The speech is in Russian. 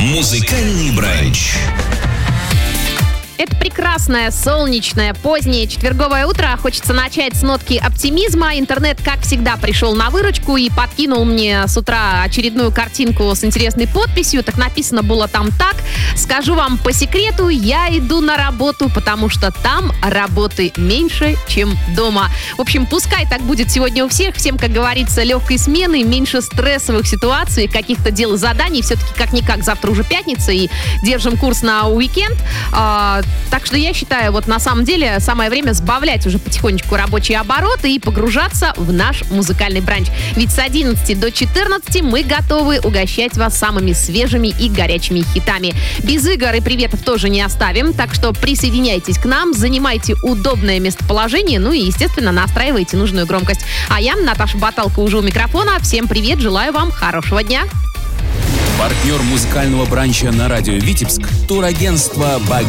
Музыкальный бранч. Это прекрасное, солнечное, позднее четверговое утро. Хочется начать с нотки оптимизма. Интернет, как всегда, пришел на выручку и подкинул мне с утра очередную картинку с интересной подписью. Так написано было там так. Скажу вам по секрету, я иду на работу, потому что там работы меньше, чем дома. В общем, пускай так будет сегодня у всех. Всем, как говорится, легкой смены, меньше стрессовых ситуаций, каких-то дел и заданий. Все-таки как-никак завтра уже пятница и держим курс на уикенд. Так что я считаю, вот на самом деле самое время сбавлять уже потихонечку рабочие обороты и погружаться в наш музыкальный бранч. Ведь с 11 до 14 мы готовы угощать вас самыми свежими и горячими хитами. Без игр и приветов тоже не оставим, так что присоединяйтесь к нам, занимайте удобное местоположение, ну и, естественно, настраивайте нужную громкость. А я, Наташа Баталко, уже у микрофона. Всем привет, желаю вам хорошего дня. Партнер музыкального бранча на радио Витебск — турагентство «Баги».